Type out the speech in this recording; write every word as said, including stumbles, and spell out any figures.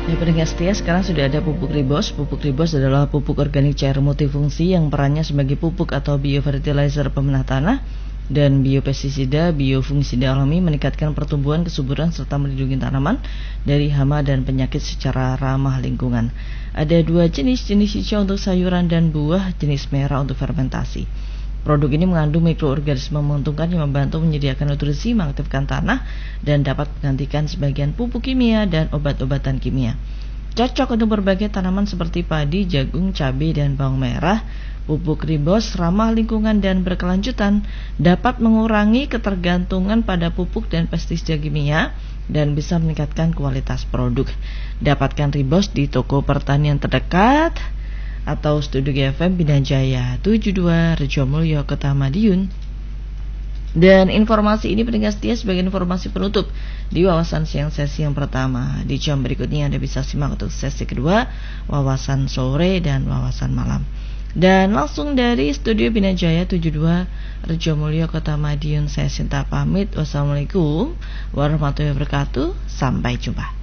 Ya, pendengar setia, sekarang sudah ada pupuk Ribos. Pupuk Ribos adalah pupuk organik cair multifungsi yang perannya sebagai pupuk atau biofertilizer pemenah tanah dan biopestisida, biofungisida alami, meningkatkan pertumbuhan, kesuburan, serta melindungi tanaman dari hama dan penyakit secara ramah lingkungan. Ada dua jenis, jenis hijau untuk sayuran dan buah, jenis merah untuk fermentasi. Produk ini mengandung mikroorganisme menguntungkan yang membantu menyediakan nutrisi, mengaktifkan tanah, dan dapat menggantikan sebagian pupuk kimia dan obat-obatan kimia. Cocok untuk berbagai tanaman seperti padi, jagung, cabai, dan bawang merah. Pupuk Ribos ramah lingkungan dan berkelanjutan, dapat mengurangi ketergantungan pada pupuk dan pestisida kimia, dan bisa meningkatkan kualitas produk. Dapatkan Ribos di toko pertanian terdekat atau Studio G F M Bina Jaya tujuh puluh dua Rejomulyo, Kota Madiun. Dan informasi ini pendengar setia sebagai informasi penutup di wawasan siang sesi yang pertama. Di jam berikutnya Anda bisa simak untuk sesi kedua, wawasan sore dan wawasan malam. Dan langsung dari Studio Bina Jaya tujuh puluh dua Rejomulyo, Kota Madiun, saya Sinta pamit. Wassalamualaikum warahmatullahi wabarakatuh. Sampai jumpa.